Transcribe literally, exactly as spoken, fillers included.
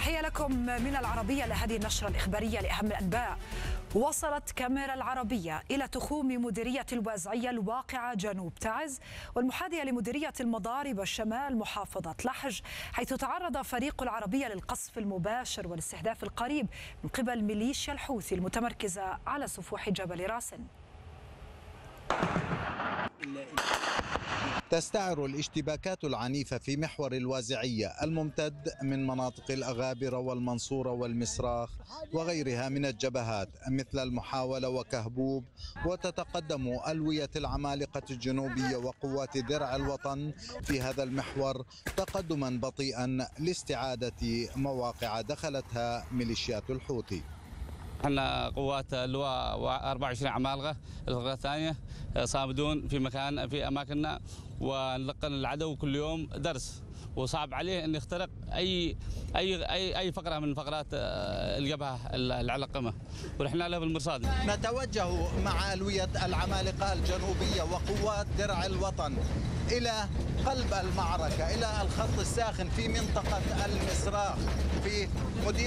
تحية لكم من العربية لهذه النشرة الإخبارية لأهم الأنباء. وصلت كاميرا العربية إلى تخوم مديرية الوازعية الواقعة جنوب تعز والمحاذية لمديرية المضارب شمال محافظة لحج، حيث تعرض فريق العربية للقصف المباشر والاستهداف القريب من قبل ميليشيا الحوثي المتمركزة على سفوح جبل راسن. تستعر الاشتباكات العنيفة في محور الوازعية الممتد من مناطق الأغابر والمنصورة والمصراخ وغيرها من الجبهات مثل المحاولة وكهبوب، وتتقدم ألوية العمالقة الجنوبية وقوات درع الوطن في هذا المحور تقدما بطيئا لاستعادة مواقع دخلتها ميليشيات الحوثي. احنا قوات اللواء أربعة وعشرين عمالقه الفرقه الثانيه صامدون في مكان في اماكننا، ونلقن العدو كل يوم درس، وصعب عليه ان يخترق اي اي اي اي فقره من فقرات الجبهه العلقمه، ونحن له بالمرصاد. نتوجه مع الويه العمالقه الجنوبيه وقوات درع الوطن الى قلب المعركه، الى الخط الساخن في منطقه المصراخ في مدينه